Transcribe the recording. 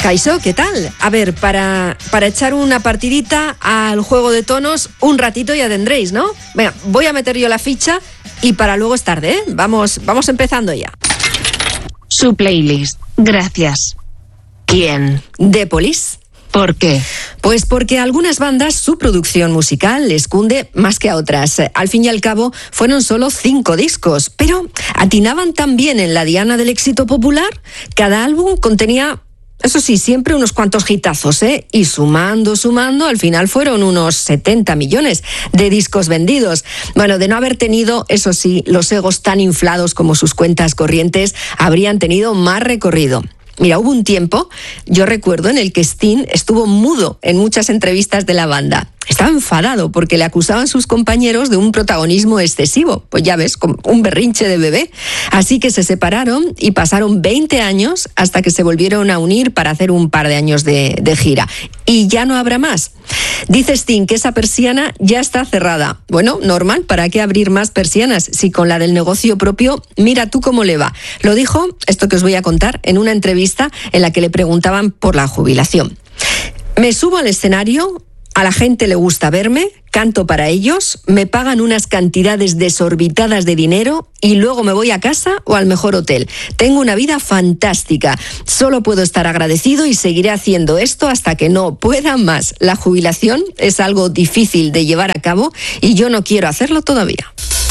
Kaixo, ¿qué tal? A ver, para echar una partidita al juego de tonos un ratito ya tendréis, ¿no? Venga, voy a meter yo la ficha y para luego es tarde, ¿eh? Vamos empezando ya. Su playlist, gracias. ¿Quién? The Police. ¿Por qué? Pues porque a algunas bandas su producción musical les cunde más que a otras. Al fin y al cabo, fueron solo 5 discos, pero atinaban tan bien en la diana del éxito popular. Cada álbum contenía, eso sí, siempre unos cuantos hitazos, ¿eh? Y sumando, al final fueron unos 70 millones de discos vendidos. Bueno, de no haber tenido, eso sí, los egos tan inflados como sus cuentas corrientes, habrían tenido más recorrido. Mira, hubo un tiempo, yo recuerdo, en el que Sting estuvo mudo en muchas entrevistas de la banda. Estaba enfadado porque le acusaban sus compañeros de un protagonismo excesivo. Pues ya ves, como un berrinche de bebé. Así que se separaron y pasaron 20 años hasta que se volvieron a unir para hacer un par de años de gira. Y ya no habrá más. Dice Sting que esa persiana ya está cerrada. Bueno, normal, ¿para qué abrir más persianas? Si con la del negocio propio, mira tú cómo le va. Lo dijo, esto que os voy a contar, en una entrevista en la que le preguntaban por la jubilación. Me subo al escenario, a la gente le gusta verme, canto para ellos, me pagan unas cantidades desorbitadas de dinero y luego me voy a casa o al mejor hotel. Tengo una vida fantástica. Solo puedo estar agradecido y seguiré haciendo esto hasta que no pueda más. La jubilación es algo difícil de llevar a cabo y yo no quiero hacerlo todavía.